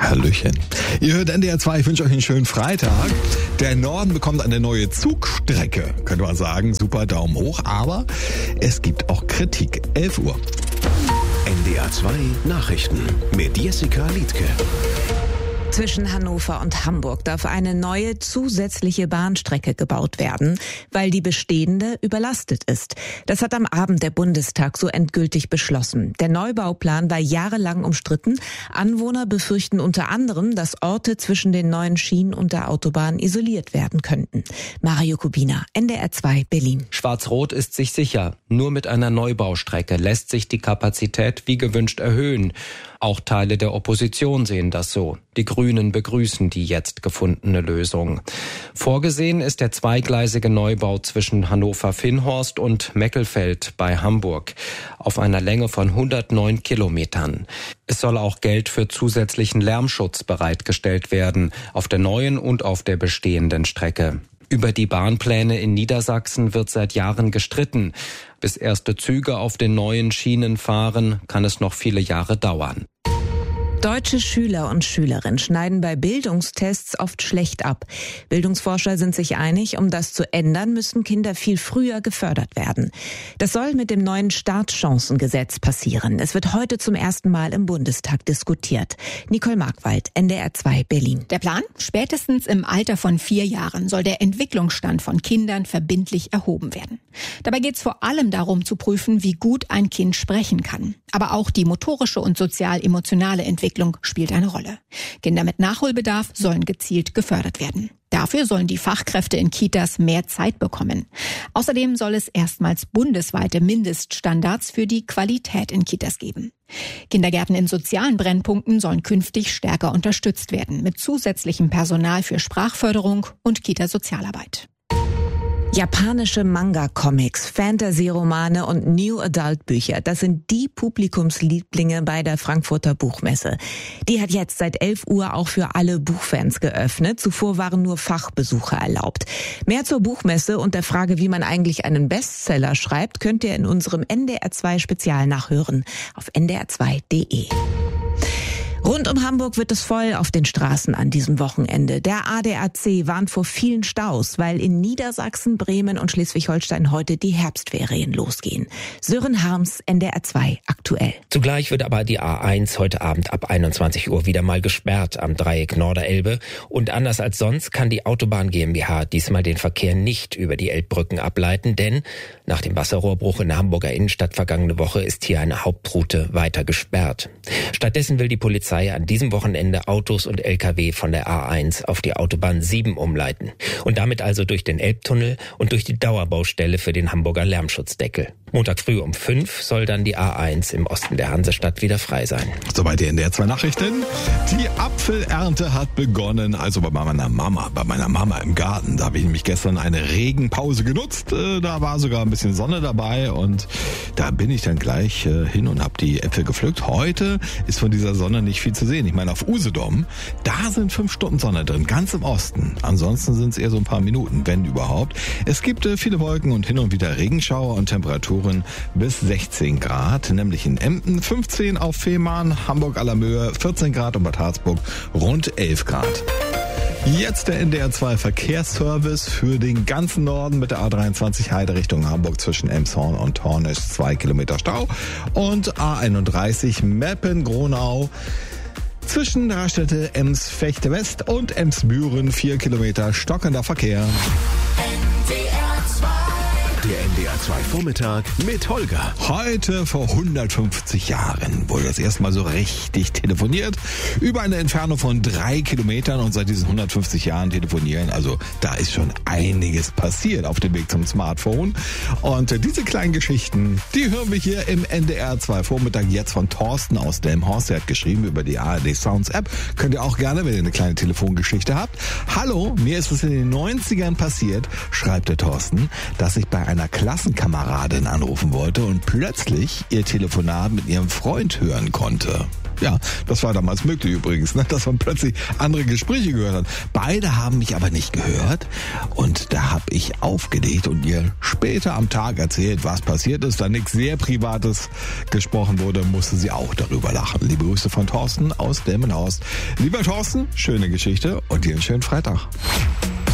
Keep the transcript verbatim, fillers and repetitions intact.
Hallöchen. Ihr hört N D R zwei, ich wünsche euch einen schönen Freitag. Der Norden bekommt eine neue Zugstrecke, könnte man sagen. Super, Daumen hoch, aber es gibt auch Kritik. elf Uhr. N D R zwei Nachrichten mit Jessica Liedtke. Zwischen Hannover und Hamburg darf eine neue zusätzliche Bahnstrecke gebaut werden, weil die bestehende überlastet ist. Das hat am Abend der Bundestag so endgültig beschlossen. Der Neubauplan war jahrelang umstritten. Anwohner befürchten unter anderem, dass Orte zwischen den neuen Schienen und der Autobahn isoliert werden könnten. Mario Kubina, N D R zwei, Berlin. Schwarz-Rot ist sich sicher, nur mit einer Neubaustrecke lässt sich die Kapazität wie gewünscht erhöhen. Auch Teile der Opposition sehen das so. Die Grünen begrüßen die jetzt gefundene Lösung. Vorgesehen ist der zweigleisige Neubau zwischen Hannover-Vinnhorst und Meckelfeld bei Hamburg auf einer Länge von hundertneun Kilometern. Es soll auch Geld für zusätzlichen Lärmschutz bereitgestellt werden, auf der neuen und auf der bestehenden Strecke. Über die Bahnpläne in Niedersachsen wird seit Jahren gestritten. Bis erste Züge auf den neuen Schienen fahren, kann es noch viele Jahre dauern. Deutsche Schüler und Schülerinnen schneiden bei Bildungstests oft schlecht ab. Bildungsforscher sind sich einig, um das zu ändern, müssen Kinder viel früher gefördert werden. Das soll mit dem neuen Startchancengesetz passieren. Es wird heute zum ersten Mal im Bundestag diskutiert. Nicole Markwald, N D R zwei, Berlin. Der Plan? Spätestens im Alter von vier Jahren soll der Entwicklungsstand von Kindern verbindlich erhoben werden. Dabei geht es vor allem darum zu prüfen, wie gut ein Kind sprechen kann. Aber auch die motorische und sozial-emotionale Entwicklung spielt eine Rolle. Kinder mit Nachholbedarf sollen gezielt gefördert werden. Dafür sollen die Fachkräfte in Kitas mehr Zeit bekommen. Außerdem soll es erstmals bundesweite Mindeststandards für die Qualität in Kitas geben. Kindergärten in sozialen Brennpunkten sollen künftig stärker unterstützt werden, mit zusätzlichem Personal für Sprachförderung und Kita-Sozialarbeit. Japanische Manga-Comics, Fantasy-Romane und New-Adult-Bücher, das sind die Publikumslieblinge bei der Frankfurter Buchmesse. Die hat jetzt seit elf Uhr auch für alle Buchfans geöffnet. Zuvor waren nur Fachbesucher erlaubt. Mehr zur Buchmesse und der Frage, wie man eigentlich einen Bestseller schreibt, könnt ihr in unserem N D R zwei Spezial nachhören auf n d r zwei punkt d e. Rund um Hamburg wird es voll auf den Straßen an diesem Wochenende. Der A D A C warnt vor vielen Staus, weil in Niedersachsen, Bremen und Schleswig-Holstein heute die Herbstferien losgehen. Sören Harms, N D R zwei, aktuell. Zugleich wird aber die A eins heute Abend ab einundzwanzig Uhr wieder mal gesperrt am Dreieck Norderelbe. Und anders als sonst kann die Autobahn GmbH diesmal den Verkehr nicht über die Elbbrücken ableiten, denn nach dem Wasserrohrbruch in der Hamburger Innenstadt vergangene Woche ist hier eine Hauptroute weiter gesperrt. Stattdessen will die Polizei an diesem Wochenende Autos und L K W von der A eins auf die Autobahn sieben umleiten und damit also durch den Elbtunnel und durch die Dauerbaustelle für den Hamburger Lärmschutzdeckel. Montag früh um fünf soll dann die A eins im Osten der Hansestadt wieder frei sein. Soweit die N D R zwei Nachrichten. Die Apfelernte hat begonnen, also bei meiner Mama, bei meiner Mama im Garten. Da habe ich nämlich gestern eine Regenpause genutzt. Da war sogar ein bisschen Sonne dabei und da bin ich dann gleich hin und habe die Äpfel gepflückt. Heute ist von dieser Sonne nicht viel zu sehen. Ich meine, auf Usedom, da sind fünf Stunden Sonne drin, ganz im Osten. Ansonsten sind es eher so ein paar Minuten, wenn überhaupt. Es gibt viele Wolken und hin und wieder Regenschauer und Temperaturen bis sechzehn Grad, nämlich in Emden fünfzehn auf Fehmarn, Hamburg-Allermöhe vierzehn Grad und Bad Harzburg rund elf Grad. Jetzt der N D R zwei Verkehrsservice für den ganzen Norden mit der A dreiundzwanzig Heide Richtung Hamburg zwischen Elmshorn und Tornisch, zwei Kilometer Stau und A einunddreißig Meppen-Gronau zwischen Raststätte Ems-Fechte West und Ems-Büren, vier Kilometer stockender Verkehr. Der N D R zwei Vormittag mit Holger. Heute vor hundertfünfzig Jahren wurde das erste Mal so richtig telefoniert. Über eine Entfernung von drei Kilometern und seit diesen hundertfünfzig Jahren telefonieren. Also da ist schon einiges passiert auf dem Weg zum Smartphone. Und diese kleinen Geschichten, die hören wir hier im N D R zwei Vormittag jetzt von Thorsten aus Delmhorst. Er hat geschrieben über die A R D Sounds App. Könnt ihr auch gerne, wenn ihr eine kleine Telefongeschichte habt. Hallo, mir ist es in den neunzigern passiert, schreibt der Thorsten, dass ich bei einer Klassenkameradin anrufen wollte und plötzlich ihr Telefonat mit ihrem Freund hören konnte. Ja, das war damals möglich übrigens, ne? Dass man plötzlich andere Gespräche gehört hat. Beide haben mich aber nicht gehört und da habe ich aufgelegt und ihr später am Tag erzählt, was passiert ist. Da nichts sehr Privates gesprochen wurde, musste sie auch darüber lachen. Liebe Grüße von Thorsten aus Delmenhorst. Lieber Thorsten, schöne Geschichte und dir einen schönen Freitag.